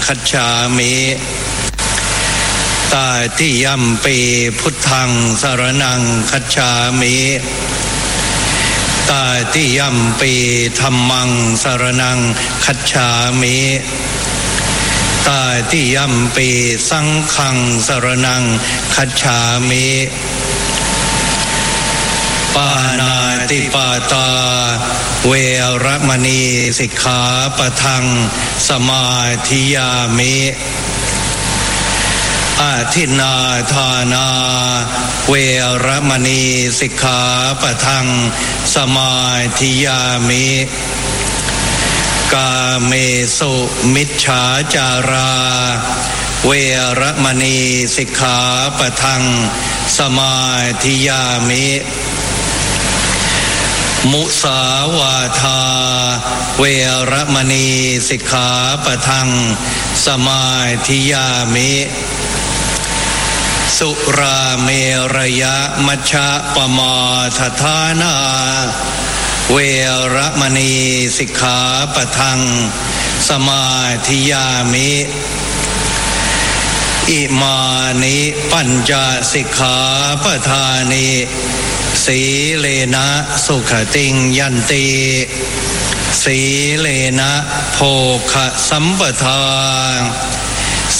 คัจฉามิตาติยัมปีพุทธังสรณังคัจฉามิตาติยัมปีธัมมังสรณังคัจฉามิตาติยัมปีสังฆังสรณังคัจฉามิปานาติปาตาเวรมณีสิกขาปะทังสมาธิยามิอาทินนาทานาเวรมณีสิกขาปะทังสมาธิยามิกาเมสุมิจฉาจาราเวรมณีสิกขาปะทังสมาธิยามิมุสาวาทาเวรมณีสิกขาปะทังสมาธิยามิสุราเมรยะมัชฌะปมาทฐานาเวรมณีสิกขาปะทังสมาธิยามิอิมานิปัญจสิกขาปทานิสีเลนะสุขติงยันติสีเลนะโภคสัมปทา